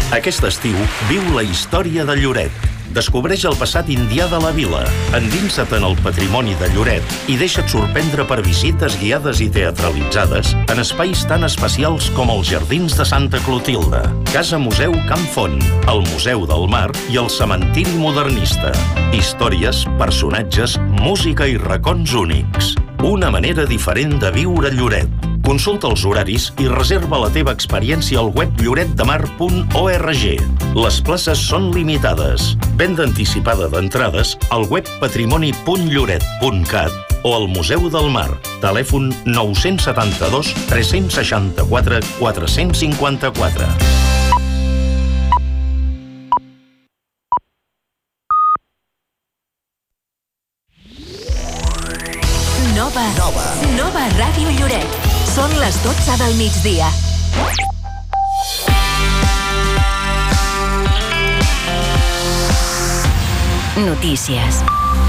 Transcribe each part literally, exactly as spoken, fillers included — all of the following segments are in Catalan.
Aquest estiu viu la història de Lloret. Descobreix el passat indià de la vila, endinsa't en el patrimoni de Lloret i deixa't sorprendre per visites guiades i teatralitzades en espais tan especials com els Jardins de Santa Clotilde, Casa Museu Camp Font, el Museu del Mar i el Cementiri Modernista. Històries, personatges, música i racons únics. Una manera diferent de viure Lloret. Consulta els horaris i reserva la teva experiència al web lloret de mar punt org. Les places són limitades. Venda anticipada d'entrades al web patrimoni punt lloret punt cat o al Museu del Mar. Telèfon nou set dos, tres sis quatre, quatre cinc quatre. Nova. Nova. Nova Ràdio Lloret. Són les dotze del migdia. Notícies.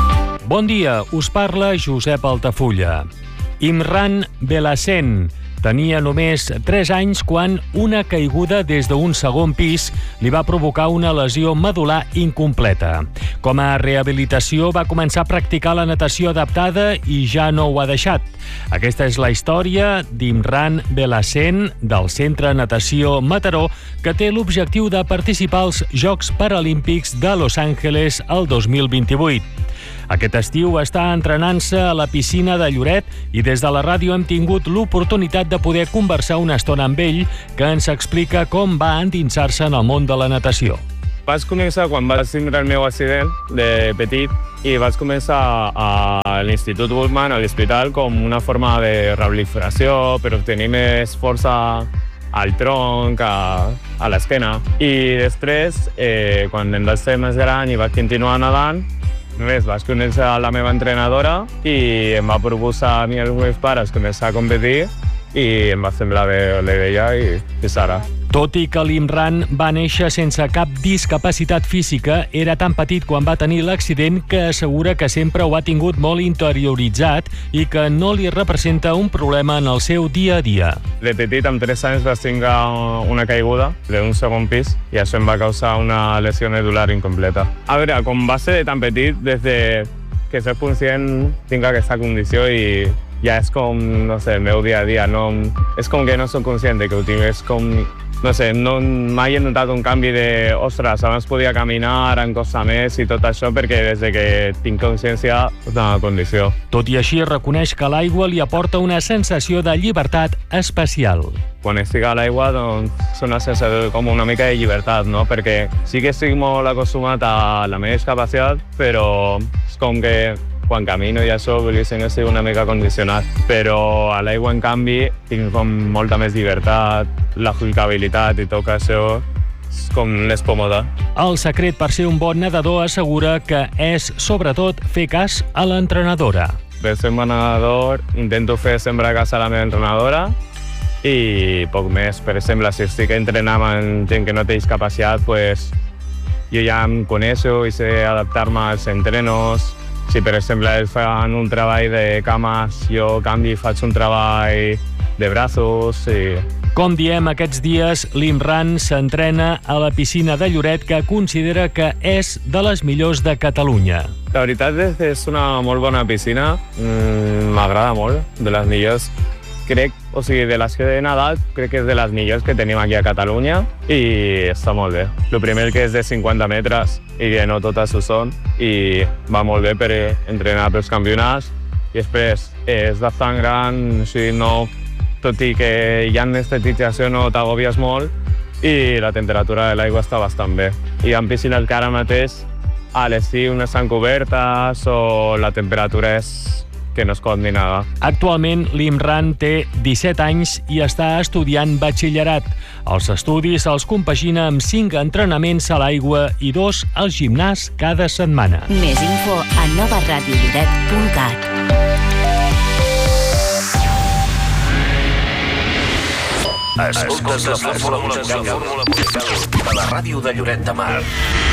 Bon dia, us parla Josep Altafulla. Imran Belhacen tenia només tres anys quan una caiguda des d'un segon pis li va provocar una lesió medul·lar incompleta. Com a rehabilitació va començar a practicar la natació adaptada i ja no ho ha deixat. Aquesta és la història d'Imran Belhacen del Centre Natació Mataró, que té l'objectiu de participar als Jocs Paralímpics de Los Angeles el dos mil vint-i-vuit. Aquest estiu està entrenant-se a la piscina de Lloret i des de la ràdio hem tingut l'oportunitat de poder conversar una estona amb ell, que ens explica com va endinsar-se en el món de la natació. Vaig començar quan vaig tindre el meu accident de petit i vaig començar a l'Institut Bullman, a l'hospital, com una forma de rehabilitació per obtenir més força al tronc, a, a l'esquena. I després, eh, quan em vaig ser més gran i vaig continuar nedant, Res, vaig conèixer la meva entrenadora i em va proposar a mi i als meus pares començar a competir i em va semblar bé la idea i fins ara. Tot i que l'Imran va néixer sense cap discapacitat física, era tan petit quan va tenir l'accident que assegura que sempre ho ha tingut molt interioritzat i que no li representa un problema en el seu dia a dia. De petit, amb tres anys, vaig tenir una caiguda d'un segon pis i això em va causar una lesió medular incompleta. A veure, com va ser tan petit, des de que soc conscient tinc aquesta condició i ja és com, no sé, el meu dia a dia. No, és com que no soc conscient de que ho tinc, és com... No sé, no, mai he notat un canvi de... Ostres, abans podia caminar, ara em costa més i tot això perquè des de que tinc consciència és una condició. Tot i així reconeix que l'aigua li aporta una sensació de llibertat especial. Quan estic a l'aigua, doncs, és una sensació com una mica de llibertat, no? Perquè sí que estic molt acostumat a la meva discapacitat, però és com que quan camino i això, diguéssim, estic una mica condicionat. Però a l'aigua, en canvi, tinc com molta més llibertat, la jugabilitat i tot això és com més còmode. El secret per ser un bon nedador assegura que és, sobretot, fer cas a l'entrenadora. Per ser un bon nedador, intento fer sempre cas a la meva entrenadora i poc més. Per exemple, si estic entrenant amb gent que no té discapacitat, pues, jo ja em coneixo i sé adaptar-me als entrenos. Si, per exemple, ells fan un treball de cames, jo canvi i faig un treball de braços. I... Com diem, aquests dies l'Imran s'entrena a la piscina de Lloret, que considera que és de les millors de Catalunya. La veritat és que és una molt bona piscina, m'agrada molt, de les millors. Crec, o sigui, de les que he nedat, crec que és de les millors que tenim aquí a Catalunya i està molt bé. El primer que és de cinquanta metres i que no totes ho són i va molt bé per entrenar pels campionats i després és bastant gran, o sigui, no, tot i que hi ha estetització no t'agobies molt i la temperatura de l'aigua està bastant bé. Hi ha piscines que ara mateix a l'estiu no estan cobertes o la temperatura és que no es pot ni nada. Actualment, l'Imran té disset anys i està estudiant batxillerat. Els estudis els compagina amb cinc entrenaments a l'aigua i dos al gimnàs cada setmana. Més info a nova ràdio lloret punt cat. Escoltes la fórmula musical de la ràdio de Lloret de Mar.